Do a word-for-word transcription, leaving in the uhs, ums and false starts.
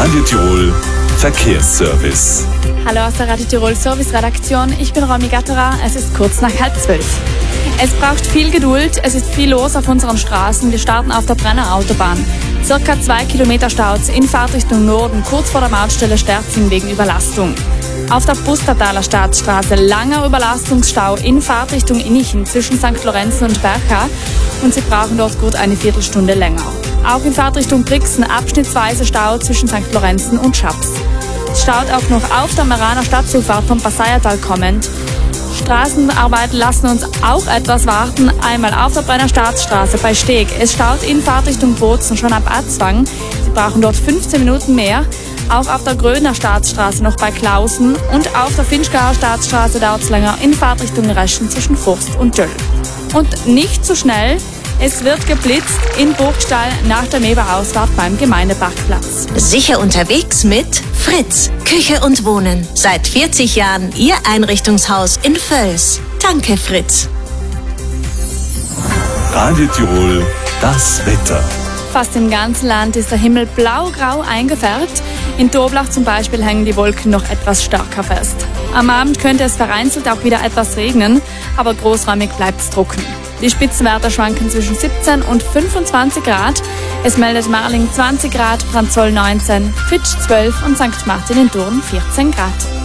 Radio Tirol Verkehrsservice. Hallo aus der Radio Tirol Service Redaktion. Ich bin Romy Gatterer. Es ist kurz nach halb zwölf. Es braucht viel Geduld. Es ist viel los auf unseren Straßen. Wir starten auf der Brenner Autobahn. Circa zwei Kilometer Staus in Fahrtrichtung Norden, kurz vor der Mautstelle Sterzing wegen Überlastung. Auf der Pustertaler Staatsstraße langer Überlastungsstau in Fahrtrichtung Innichen zwischen Sankt Lorenzen und Bercha und Sie brauchen dort gut eine Viertelstunde länger. Auch in Fahrtrichtung Brixen abschnittsweise Stau zwischen Sankt Lorenzen und Schaps. Es staut auch noch auf der Meraner Stadtzufahrt vom Passaiertal kommend. Straßenarbeiten lassen uns auch etwas warten. Einmal auf der Brenner Staatsstraße bei Steg. Es staut in Fahrtrichtung Bozen schon ab Atzwang. Sie brauchen dort fünfzehn Minuten mehr. Auch auf der Gröner Staatsstraße noch bei Klausen und auf der Finchgauer Staatsstraße dauert es länger in Fahrtrichtung Reschen zwischen Forst und Döll. Und nicht zu schnell, es wird geblitzt in Burgstall nach der Neberausfahrt beim Gemeindeparkplatz. Sicher unterwegs mit Fritz, Küche und Wohnen. Seit vierzig Jahren Ihr Einrichtungshaus in Völs. Danke, Fritz. Radio Tirol, das Wetter. Fast im ganzen Land ist der Himmel blau-grau eingefärbt. In Toblach zum Beispiel hängen die Wolken noch etwas stärker fest. Am Abend könnte es vereinzelt auch wieder etwas regnen, aber großräumig bleibt es trocken. Die Spitzenwerte schwanken zwischen siebzehn und fünfundzwanzig Grad. Es meldet Marling zwanzig Grad, Branzoll neunzehn, Fitsch zwölf und Sankt Martin in Thurn vierzehn Grad.